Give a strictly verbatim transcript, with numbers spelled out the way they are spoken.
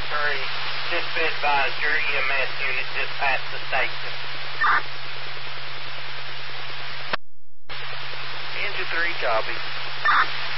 three, just be advised your E M S unit just passed the station. Engine three, copy.